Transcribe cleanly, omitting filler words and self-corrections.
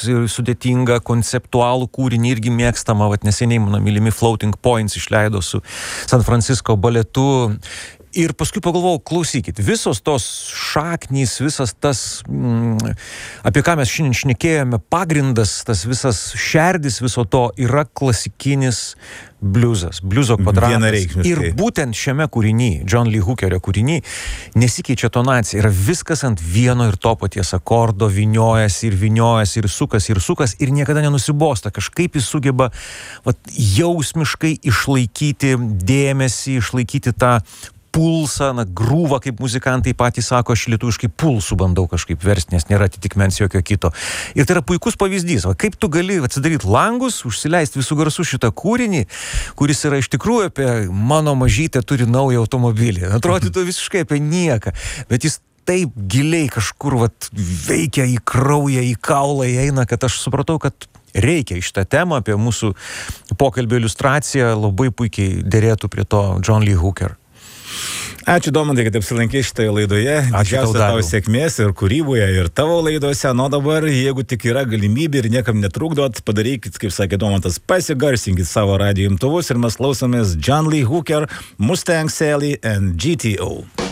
sudėtingą konceptualų kūrinį, irgi mėgstamą, neseniai mano mylimi Floating Points išleido su San Francisco baletu. Ir paskui pagalvojau, klausykit, visos tos šaknys, visas tas, apie ką mes šiandien šnekėjome, pagrindas, tas visas šerdis viso to yra klasikinis bliuzas, bliuzo kvadratas. Ir būtent šiame kūriny, John Lee Hookerio kūriny, nesikeičia tonacija. Yra viskas ant vieno ir to paties akordo, vyniojasi ir sukas ir niekada nenusibosta. Kažkaip jis sugeba jausmiškai išlaikyti dėmesį, išlaikyti tą pulsą, grūvą, kaip muzikantai patys sako, aš lietuviškai pulsų bandau kažkaip versti, nes nėra atitikmens jokio kito. Ir tai yra puikus pavyzdys. Kaip tu gali atsidaryti langus, užsileisti visų garsų šitą kūrinį, kuris yra iš tikrųjų apie mano mažytę turi naują automobilį. Atrodytų visiškai apie nieką, bet jis taip giliai kažkur veikia į kraują, į kaulą įeina, kad aš supratau, kad reikia iš tą temą apie mūsų pokalbio iliustraciją labai puikiai derėtų prie to John Lee Hooker. Ačiū, Domantai, kad apsilankei šitoje laidoje. Didžiausia tavo sėkmės ir kūryboje, ir tavo laidose. Nu dabar, jeigu tik yra galimybė ir niekam netrukdot, padarykit, kaip sakė Domantas, pasigarsinkit savo radijo imtuvus ir mes klausomės John Lee Hooker, Mustang Sally and GTO.